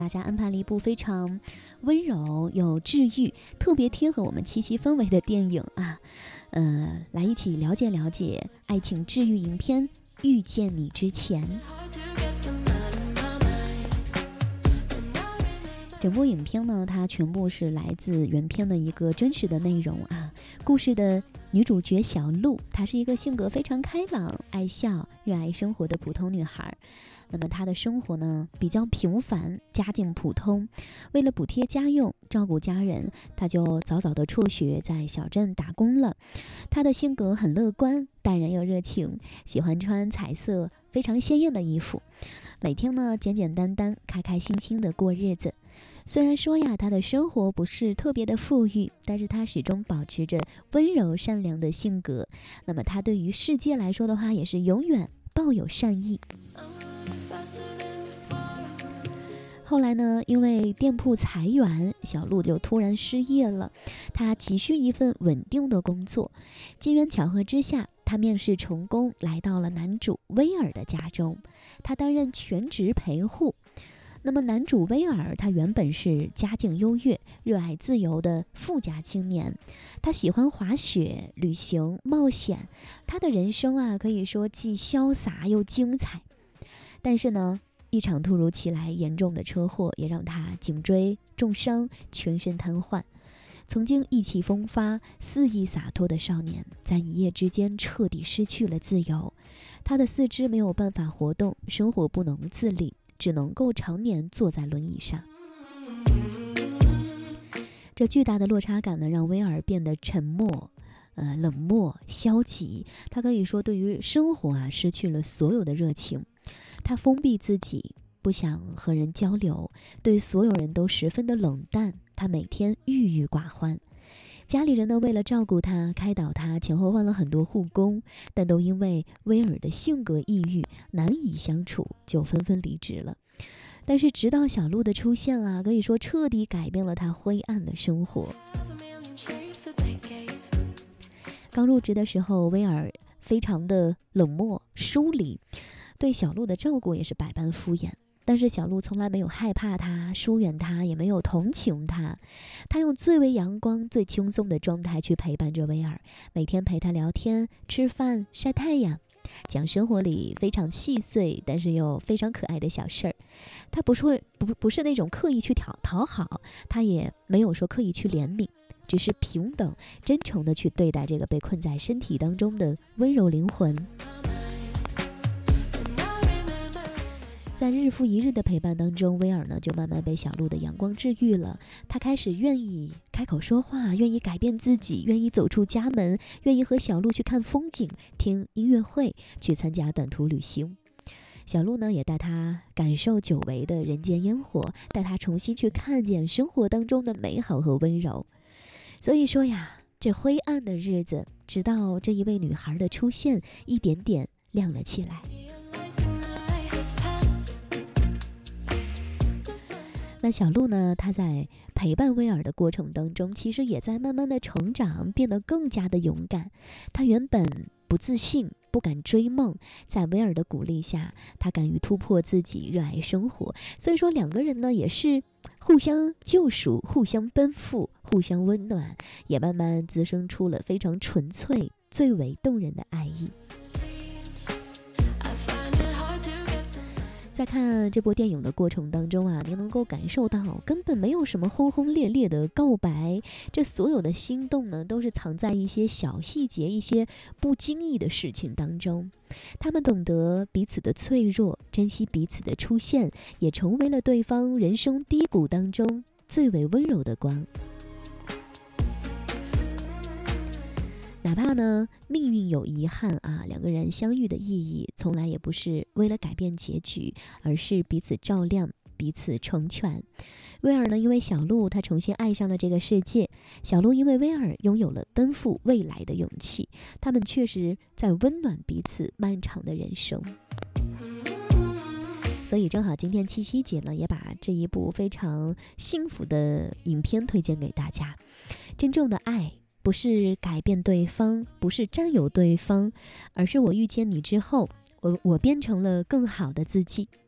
大家安排了一部非常温柔又治愈、特别贴合我们七夕氛围的电影啊，来一起了解了解爱情治愈影片《遇见你之前》。整部影片呢，它全部是来自原片的一个真实的内容啊。故事的女主角小鹿，她是一个性格非常开朗、爱笑、热爱生活的普通女孩。那么她的生活呢比较平凡，家境普通。为了补贴家用、照顾家人，她就早早的辍学，在小镇打工了。她的性格很乐观，淡然又热情，喜欢穿彩色非常鲜艳的衣服。每天呢简简单单、开开心心的过日子。虽然说呀，她的生活不是特别的富裕，但是她始终保持着温柔善良的性格。那么她对于世界来说的话，也是永远抱有善意。后来呢，因为店铺裁员，小鹿就突然失业了。她急需一份稳定的工作。机缘巧合之下，她面试成功，来到了男主威尔的家中。她担任全职陪护。那么男主威尔，他原本是家境优越、热爱自由的富家青年。他喜欢滑雪、旅行、冒险。他的人生啊，可以说既潇洒又精彩。但是呢，一场突如其来严重的车祸也让他颈椎重伤，全身瘫痪。曾经意气风发、肆意洒脱的少年，在一夜之间彻底失去了自由。他的四肢没有办法活动，生活不能自理，只能够常年坐在轮椅上。这巨大的落差感呢，让威尔变得沉默、冷漠、消极。他可以说对于生活啊失去了所有的热情。他封闭自己，不想和人交流，对所有人都十分的冷淡。他每天郁郁寡欢。家里人呢，为了照顾他、开导他，前后换了很多护工，但都因为威尔的性格抑郁，难以相处，就纷纷离职了。但是直到小鹿的出现啊，可以说彻底改变了他灰暗的生活。刚入职的时候，威尔非常的冷漠疏离，对小鹿的照顾也是百般敷衍。但是小鹿从来没有害怕他、疏远他，也没有同情他。他用最为阳光、最轻松的状态去陪伴着威尔，每天陪他聊天、吃饭、晒太阳，讲生活里非常细碎但是又非常可爱的小事儿。他不是那种刻意去讨好，他也没有说刻意去怜悯，只是平等、真诚的去对待这个被困在身体当中的温柔灵魂。在日复一日的陪伴当中，威尔呢就慢慢被小鹿的阳光治愈了。他开始愿意开口说话，愿意改变自己，愿意走出家门，愿意和小鹿去看风景、听音乐会，去参加短途旅行。小鹿呢也带他感受久违的人间烟火，带他重新去看见生活当中的美好和温柔。所以说呀，这灰暗的日子，直到这一位女孩的出现，一点点亮了起来。那小鹿呢，他在陪伴威尔的过程当中，其实也在慢慢的成长，变得更加的勇敢。他原本不自信，不敢追梦，在威尔的鼓励下，他敢于突破自己，热爱生活。所以说两个人呢，也是互相救赎，互相奔赴，互相温暖，也慢慢滋生出了非常纯粹、最为动人的爱意。在看这部电影的过程当中啊，您能够感受到根本没有什么轰轰烈烈的告白，这所有的心动呢，都是藏在一些小细节、一些不经意的事情当中。他们懂得彼此的脆弱，珍惜彼此的出现，也成为了对方人生低谷当中最为温柔的光。哪怕呢命运有遗憾啊，两个人相遇的意义从来也不是为了改变结局，而是彼此照亮，彼此成全。威尔呢，因为小鹿他重新爱上了这个世界，小鹿因为威尔拥有了奔赴未来的勇气，他们确实在温暖彼此漫长的人生。所以正好今天七夕节呢，也把这一部非常幸福的影片推荐给大家。真正的爱不是改变对方，不是占有对方，而是我遇见你之后，我变成了更好的自己。